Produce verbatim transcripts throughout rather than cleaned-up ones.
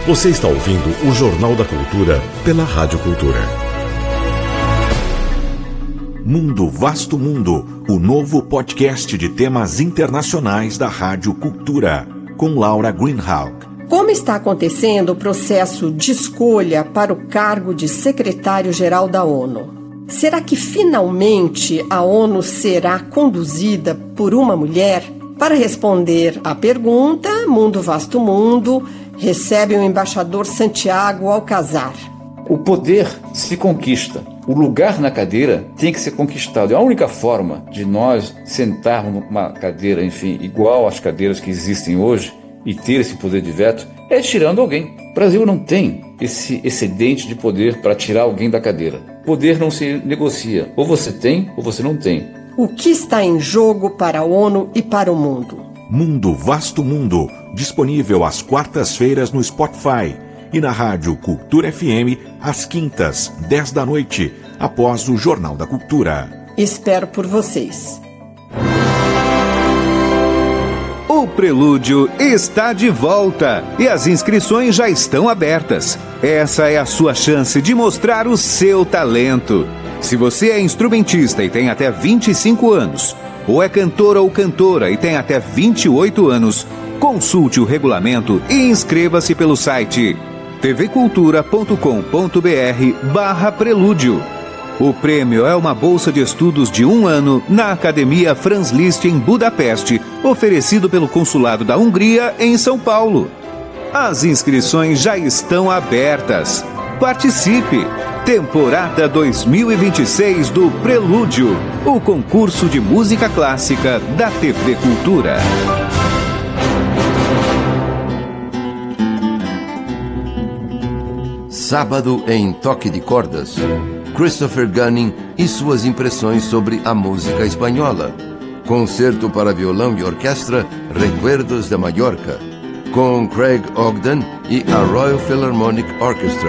Você está ouvindo o Jornal da Cultura pela Rádio Cultura. Mundo Vasto Mundo, o novo podcast de temas internacionais da Rádio Cultura, com Laura Greenhalgh. Como está acontecendo o processo de escolha para o cargo de secretário-geral da ONU? Será que finalmente a ONU será conduzida por uma mulher? Para responder à pergunta, Mundo Vasto Mundo recebe o embaixador Santiago Alcazar. O poder se conquista. O lugar na cadeira tem que ser conquistado. A única forma de nós sentarmos numa cadeira, enfim, igual às cadeiras que existem hoje e ter esse poder de veto é tirando alguém. O Brasil não tem esse excedente de poder para tirar alguém da cadeira. Poder não se negocia. Ou você tem ou você não tem. O que está em jogo para a ONU e para o mundo? Mundo Vasto Mundo, disponível às quartas-feiras no Spotify e na Rádio Cultura F M às quintas, dez da noite, após o Jornal da Cultura. Espero por vocês. O Prelúdio está de volta e as inscrições já estão abertas. Essa é a sua chance de mostrar o seu talento. Se você é instrumentista e tem até vinte e cinco anos, ou é cantora ou cantora e tem até vinte e oito anos, consulte o regulamento e inscreva-se pelo site tvcultura ponto com ponto br barra prelúdio. O prêmio é uma bolsa de estudos de um ano na Academia Franz Liszt em Budapeste, oferecido pelo Consulado da Hungria em São Paulo. As inscrições já estão abertas. Participe! Temporada dois mil e vinte e seis do Prelúdio, o concurso de música clássica da T V Cultura. Sábado em Toque de Cordas, Christopher Gunning e suas impressões sobre a música espanhola. Concerto para violão e orquestra Recuerdos de Mallorca, com Craig Ogden e a Royal Philharmonic Orchestra.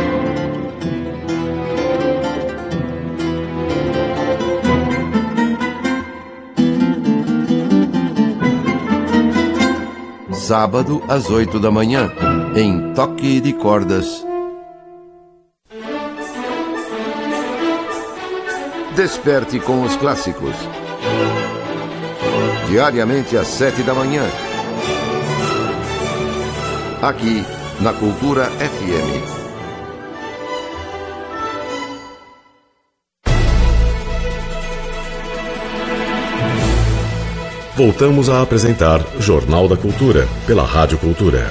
Sábado às oito da manhã, em Toque de Cordas. Desperte com os clássicos. Diariamente às sete da manhã. Aqui na Cultura F M. Voltamos a apresentar Jornal da Cultura pela Rádio Cultura.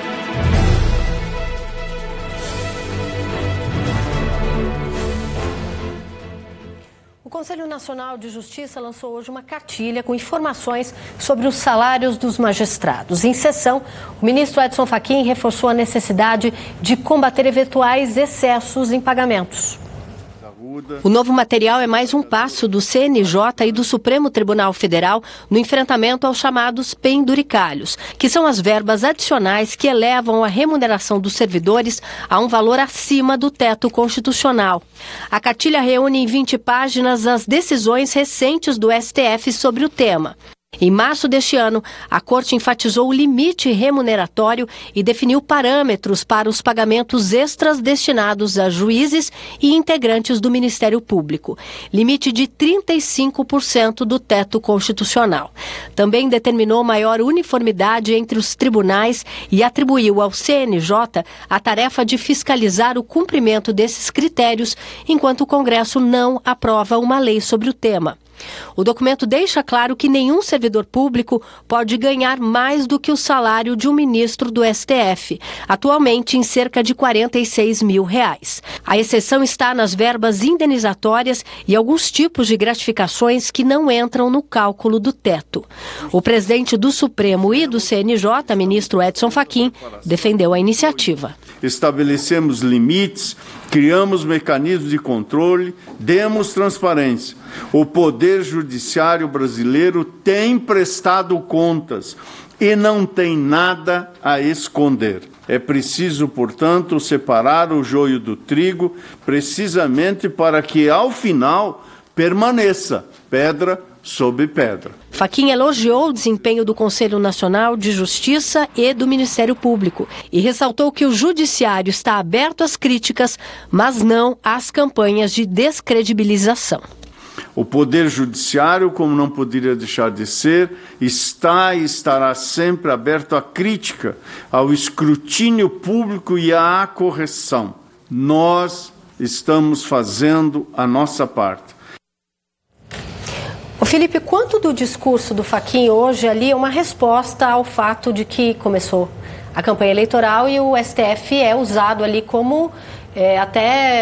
O Conselho Nacional de Justiça lançou hoje uma cartilha com informações sobre os salários dos magistrados. Em sessão, o ministro Edson Fachin reforçou a necessidade de combater eventuais excessos em pagamentos. O novo material é mais um passo do C N J e do Supremo Tribunal Federal no enfrentamento aos chamados penduricalhos, que são as verbas adicionais que elevam a remuneração dos servidores a um valor acima do teto constitucional. A cartilha reúne em vinte páginas as decisões recentes do S T F sobre o tema. Em março deste ano, a Corte enfatizou o limite remuneratório e definiu parâmetros para os pagamentos extras destinados a juízes e integrantes do Ministério Público, limite de trinta e cinco por cento do teto constitucional. Também determinou maior uniformidade entre os tribunais e atribuiu ao C N J a tarefa de fiscalizar o cumprimento desses critérios, enquanto o Congresso não aprova uma lei sobre o tema. O documento deixa claro que nenhum servidor público pode ganhar mais do que o salário de um ministro do S T F, atualmente em cerca de quarenta e seis mil reais. A exceção está nas verbas indenizatórias e alguns tipos de gratificações que não entram no cálculo do teto. O presidente do Supremo e do C N J, ministro Edson Fachin, defendeu a iniciativa. Estabelecemos limites, criamos mecanismos de controle, demos transparência. O Poder Judiciário brasileiro tem prestado contas e não tem nada a esconder. É preciso, portanto, separar o joio do trigo, precisamente para que, ao final, permaneça pedra sob pedra. Fachin elogiou o desempenho do Conselho Nacional de Justiça e do Ministério Público e ressaltou que o Judiciário está aberto às críticas, mas não às campanhas de descredibilização. O Poder Judiciário, como não poderia deixar de ser, está e estará sempre aberto à crítica, ao escrutínio público e à correção. Nós estamos fazendo a nossa parte. Ô Felipe, quanto do discurso do Fachin hoje ali é uma resposta ao fato de que começou a campanha eleitoral e o S T F é usado ali como é, até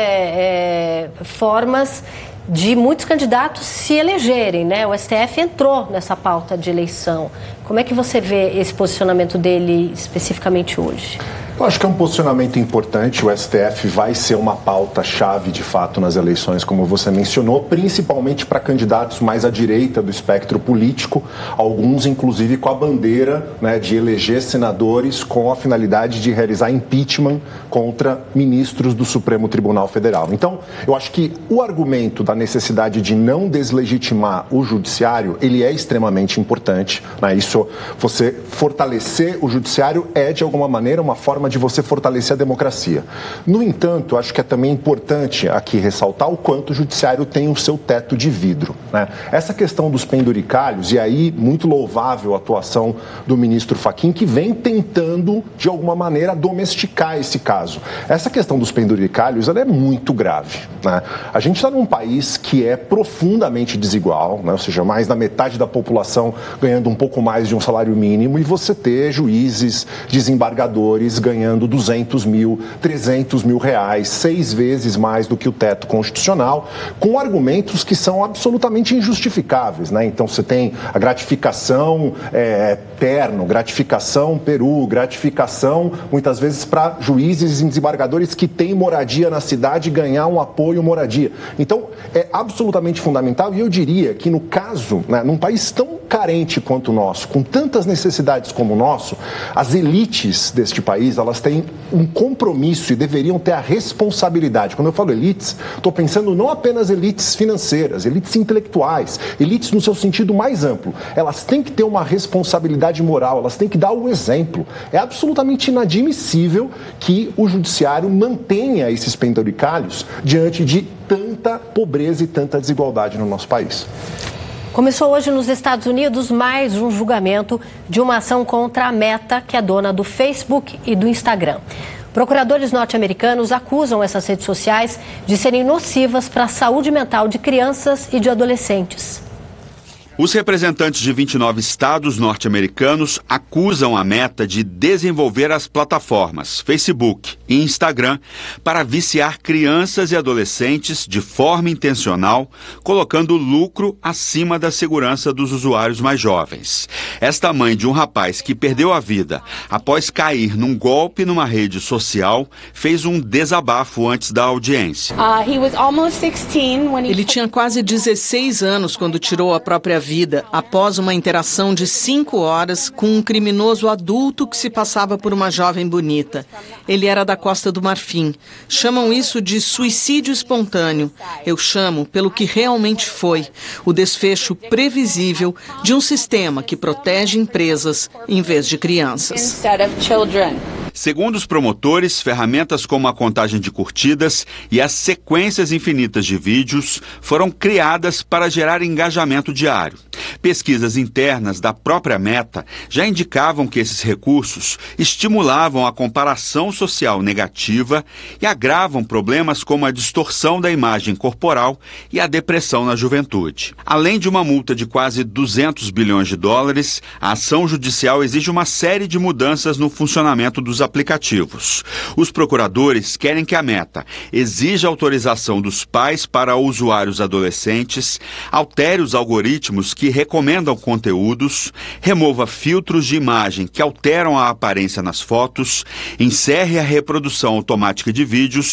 é, formas de muitos candidatos se elegerem, né? O S T F entrou nessa pauta de eleição. Como é que você vê esse posicionamento dele especificamente hoje? Eu acho que é um posicionamento importante. O S T F vai ser uma pauta-chave, de fato, nas eleições, como você mencionou, principalmente para candidatos mais à direita do espectro político, alguns, inclusive, com a bandeira, né, de eleger senadores com a finalidade de realizar impeachment contra ministros do Supremo Tribunal Federal. Então, eu acho que o argumento da necessidade de não deslegitimar o judiciário, ele é extremamente importante, né? Isso, você fortalecer o judiciário é, de alguma maneira, uma forma de você fortalecer a democracia. No entanto, acho que é também importante aqui ressaltar o quanto o judiciário tem o seu teto de vidro, né? Essa questão dos penduricalhos, e aí muito louvável a atuação do ministro Fachin, que vem tentando, de alguma maneira, domesticar esse caso. Essa questão dos penduricalhos, ela é muito grave, né? A gente está num país que é profundamente desigual, né? Ou seja, mais da metade da população ganhando um pouco mais de um salário mínimo, e você ter juízes, desembargadores ganhando ganhando duzentos mil, trezentos mil reais, seis vezes mais do que o teto constitucional, com argumentos que são absolutamente injustificáveis, né? Então você tem a gratificação é, terno, gratificação peru, gratificação muitas vezes para juízes e desembargadores que têm moradia na cidade ganhar um apoio moradia. Então é absolutamente fundamental, e eu diria que no caso, né, num país tão carente quanto o nosso, com tantas necessidades como o nosso, as elites deste país, elas têm um compromisso e deveriam ter a responsabilidade. Quando eu falo elites, estou pensando não apenas elites financeiras, elites intelectuais, elites no seu sentido mais amplo. Elas têm que ter uma responsabilidade moral, elas têm que dar o exemplo. É absolutamente inadmissível que o judiciário mantenha esses penduricalhos diante de tanta pobreza e tanta desigualdade no nosso país. Começou hoje nos Estados Unidos mais um julgamento de uma ação contra a Meta, que é dona do Facebook e do Instagram. Procuradores norte-americanos acusam essas redes sociais de serem nocivas para a saúde mental de crianças e de adolescentes. Os representantes de vinte e nove estados norte-americanos acusam a Meta de desenvolver as plataformas Facebook e Instagram para viciar crianças e adolescentes de forma intencional, colocando lucro acima da segurança dos usuários mais jovens. Esta mãe de um rapaz que perdeu a vida após cair num golpe numa rede social fez um desabafo antes da audiência. Ele tinha quase dezesseis anos quando tirou a própria vida. vida após uma interação de cinco horas com um criminoso adulto que se passava por uma jovem bonita. Ele era da Costa do Marfim. Chamam isso de suicídio espontâneo. Eu chamo pelo que realmente foi, o desfecho previsível de um sistema que protege empresas em vez de crianças. Segundo os promotores, ferramentas como a contagem de curtidas e as sequências infinitas de vídeos foram criadas para gerar engajamento diário. Pesquisas internas da própria Meta já indicavam que esses recursos estimulavam a comparação social negativa e agravam problemas como a distorção da imagem corporal e a depressão na juventude. Além de uma multa de quase duzentos bilhões de dólares, a ação judicial exige uma série de mudanças no funcionamento dos aplicativos. Os procuradores querem que a Meta exija autorização dos pais para usuários adolescentes, altere os algoritmos que recomendam conteúdos, remova filtros de imagem que alteram a aparência nas fotos, encerre a reprodução automática de vídeos,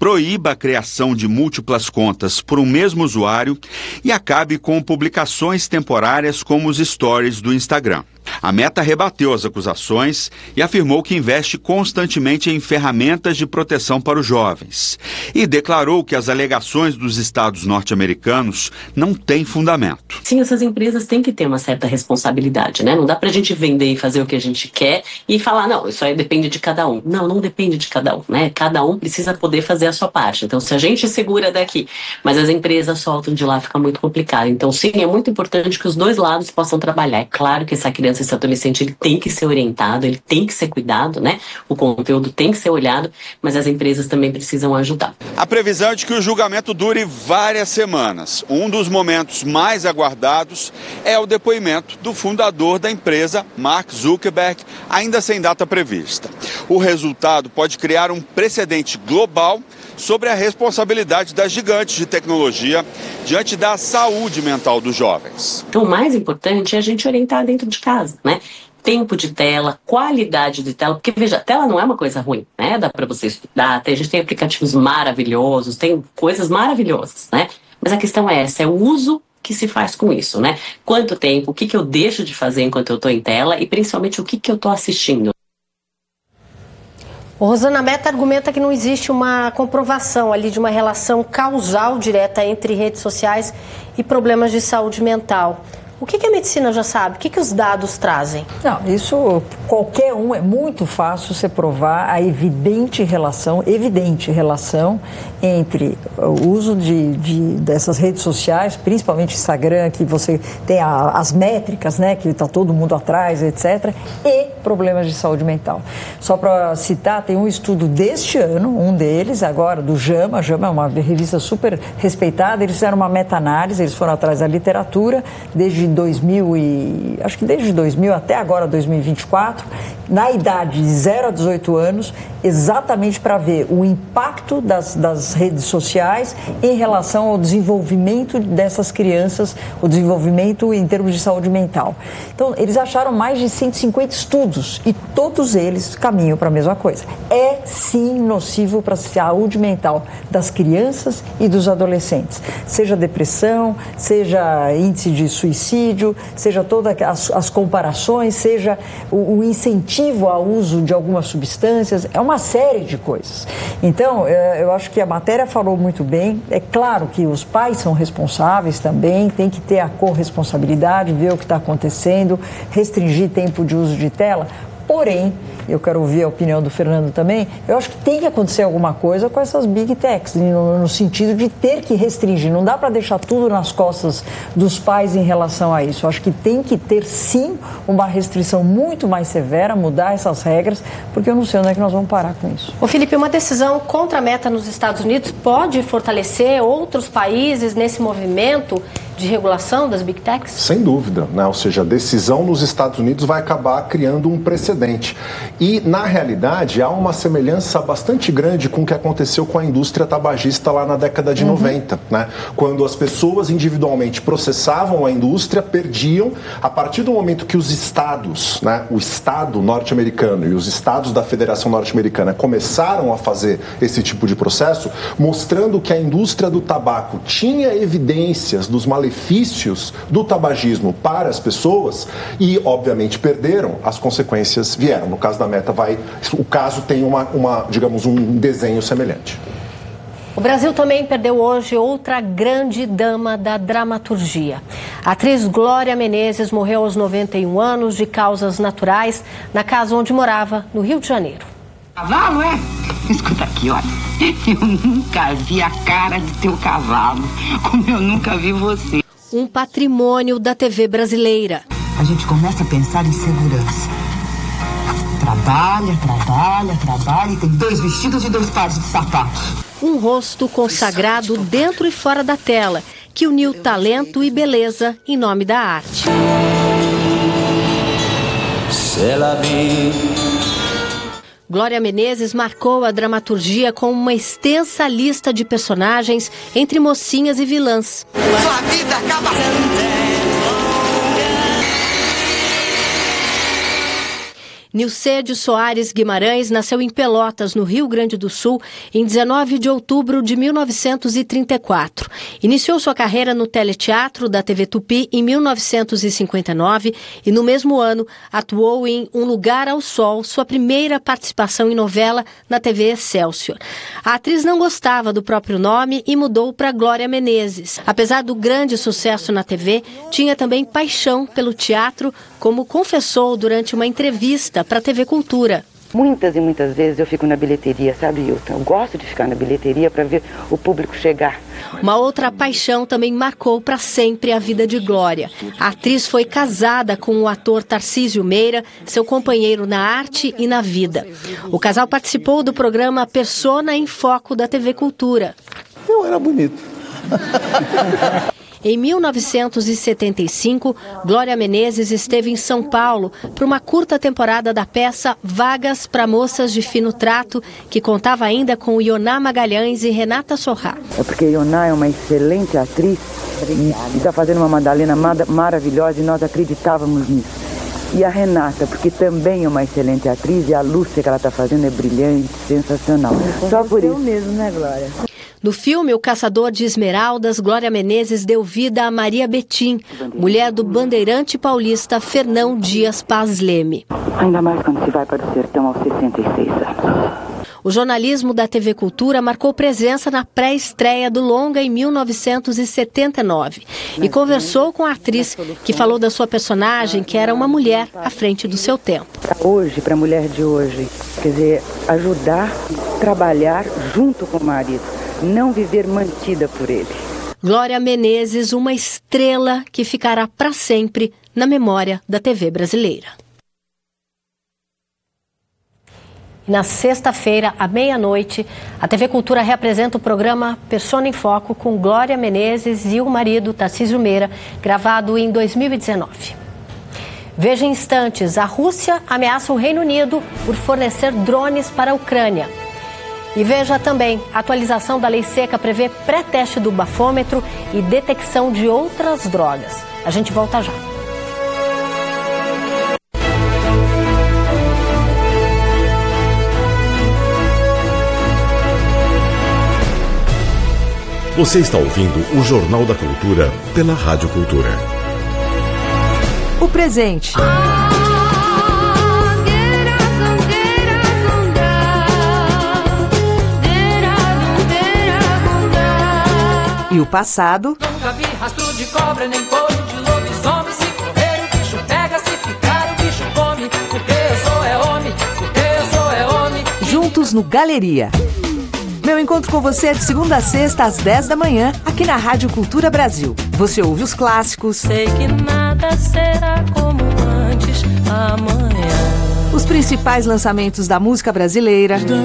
proíba a criação de múltiplas contas por um mesmo usuário e acabe com publicações temporárias como os stories do Instagram. A Meta rebateu as acusações e afirmou que investe constantemente em ferramentas de proteção para os jovens e declarou que as alegações dos estados norte-americanos não têm fundamento. Sim, essas empresas têm que ter uma certa responsabilidade, né? Não dá pra gente vender e fazer o que a gente quer e falar, não, isso aí depende de cada um. Não, não depende de cada um, né? Cada um precisa poder fazer a sua parte. Então, se a gente segura daqui, mas as empresas soltam de lá, fica muito complicado. Então, sim, é muito importante que os dois lados possam trabalhar. É claro que essa criança, esse adolescente, ele tem que ser orientado, ele tem que ser cuidado, né? O conteúdo tem que ser olhado, mas as empresas também precisam ajudar. A previsão é de que o julgamento dure várias semanas. Um dos momentos mais aguardados é o depoimento do fundador da empresa, Mark Zuckerberg, ainda sem data prevista. O resultado pode criar um precedente global sobre a responsabilidade das gigantes de tecnologia diante da saúde mental dos jovens. Então, o mais importante é a gente orientar dentro de casa, né? Tempo de tela, qualidade de tela, porque veja, a tela não é uma coisa ruim, né? Dá para você estudar, a gente tem aplicativos maravilhosos, tem coisas maravilhosas, né? Mas a questão é essa, é o uso que se faz com isso, né? Quanto tempo, o que, que eu deixo de fazer enquanto eu estou em tela e principalmente o que, que eu estou assistindo. O Rosana Meta argumenta que não existe uma comprovação ali de uma relação causal direta entre redes sociais e problemas de saúde mental. O que, que a medicina já sabe? O que, que os dados trazem? Não, isso qualquer um, é muito fácil você provar a evidente relação, evidente relação entre o uso de, de, dessas redes sociais, principalmente Instagram, que você tem a, as métricas, né, que está todo mundo atrás, etcétera, e problemas de saúde mental. Só para citar, tem um estudo deste ano, um deles, agora, do JAMA, a JAMA é uma revista super respeitada, eles fizeram uma meta-análise, eles foram atrás da literatura, desde dois mil e acho que desde dois mil até agora dois mil e vinte e quatro, na idade de zero a dezoito anos, exatamente para ver o impacto das, das redes sociais em relação ao desenvolvimento dessas crianças, o desenvolvimento em termos de saúde mental. Então, eles acharam mais de cento e cinquenta estudos e todos eles caminham para a mesma coisa. É sim nocivo para a saúde mental das crianças e dos adolescentes, seja depressão, seja índice de suicídio, seja todas as, as comparações, seja o, o incentivo ao uso de algumas substâncias, é uma série de coisas. Então, eu acho que a matéria falou muito bem. É claro que os pais são responsáveis também, tem que ter a corresponsabilidade, ver o que está acontecendo, restringir tempo de uso de tela. Porém, eu quero ouvir a opinião do Fernando também, eu acho que tem que acontecer alguma coisa com essas big techs, no, no sentido de ter que restringir. Não dá para deixar tudo nas costas dos pais em relação a isso. Eu acho que tem que ter, sim, uma restrição muito mais severa, mudar essas regras, porque eu não sei onde é que nós vamos parar com isso. Ô Felipe, uma decisão contra a Meta nos Estados Unidos pode fortalecer outros países nesse movimento de regulação das Big Techs? Sem dúvida, né? Ou seja, a decisão nos Estados Unidos vai acabar criando um precedente. E, na realidade, há uma semelhança bastante grande com o que aconteceu com a indústria tabagista lá na década de uhum. noventa, né? Quando as pessoas individualmente processavam a indústria, perdiam. A partir do momento que os estados, né, o Estado norte-americano e os estados da Federação Norte-Americana começaram a fazer esse tipo de processo, mostrando que a indústria do tabaco tinha evidências dos malefícios benefícios do tabagismo para as pessoas e, obviamente, perderam, as consequências vieram. No caso da Meta, vai, o caso tem uma, uma, digamos, um desenho semelhante. O Brasil também perdeu hoje outra grande dama da dramaturgia. A atriz Glória Menezes morreu aos noventa e um anos de causas naturais na casa onde morava, no Rio de Janeiro. Cavalo, é? Escuta aqui, olha. Eu nunca vi a cara de teu cavalo, como eu nunca vi você. Um patrimônio da T V brasileira. A gente começa a pensar em segurança. Trabalha, trabalha, trabalha e tem dois vestidos e dois pares de sapatos. Um rosto consagrado dentro e fora da tela, que uniu talento e beleza em nome da arte. Glória Menezes marcou a dramaturgia com uma extensa lista de personagens entre mocinhas e vilãs. Sua vida acaba... Nilcede Soares Guimarães nasceu em Pelotas, no Rio Grande do Sul, em dezenove de outubro de mil novecentos e trinta e quatro. Iniciou sua carreira no teleteatro da T V Tupi em mil novecentos e cinquenta e nove e, no mesmo ano, atuou em Um Lugar ao Sol, sua primeira participação em novela na T V Excelsior. A atriz não gostava do próprio nome e mudou para Glória Menezes. Apesar do grande sucesso na T V, tinha também paixão pelo teatro, como confessou durante uma entrevista para a T V Cultura. Muitas e muitas vezes eu fico na bilheteria, sabe, Hilton? Eu gosto de ficar na bilheteria para ver o público chegar. Uma outra paixão também marcou para sempre a vida de Glória. A atriz foi casada com o ator Tarcísio Meira, seu companheiro na arte e na vida. O casal participou do programa Persona em Foco da T V Cultura. Eu era bonito. Em mil novecentos e setenta e cinco, Glória Menezes esteve em São Paulo para uma curta temporada da peça Vagas para Moças de Fino Trato, que contava ainda com Ioná Magalhães e Renata Sorrá. É porque Ioná é uma excelente atriz e está fazendo uma Madalena maravilhosa e nós acreditávamos nisso. E a Renata, porque também é uma excelente atriz e a Lúcia que ela está fazendo é brilhante, sensacional. Só por isso mesmo, né, Glória? No filme O Caçador de Esmeraldas, Glória Menezes deu vida a Maria Betim, mulher do bandeirante paulista Fernão Dias Paz Leme. Ainda mais quando se vai para o sertão aos sessenta e seis anos. O jornalismo da T V Cultura marcou presença na pré-estreia do longa em mil novecentos e setenta e nove e conversou com a atriz, que falou da sua personagem, que era uma mulher à frente do seu tempo. Hoje, para a mulher de hoje, quer dizer, ajudar, trabalhar junto com o marido, não viver mantida por ele. Glória Menezes, uma estrela que ficará para sempre na memória da T V brasileira. Na sexta-feira, à meia-noite, a T V Cultura reapresenta o programa Persona em Foco com Glória Menezes e o marido, Tarcísio Meira, gravado em dois mil e dezenove. Veja em instantes, a Rússia ameaça o Reino Unido por fornecer drones para a Ucrânia. E veja também, a atualização da Lei Seca prevê pré-teste do bafômetro e detecção de outras drogas. A gente volta já. Você está ouvindo o Jornal da Cultura pela Rádio Cultura. O presente. E o passado. Nunca vi rastro de cobra, nem couro de lobisomem. Se correr, o bicho pega, se ficar, o bicho come. Porque eu sou é homem, porque eu sou é homem. Juntos no Galeria. Meu encontro com você é de segunda a sexta, às dez da manhã, aqui na Rádio Cultura Brasil. Você ouve os clássicos. Sei que nada será como antes, amanhã. Os principais lançamentos da música brasileira.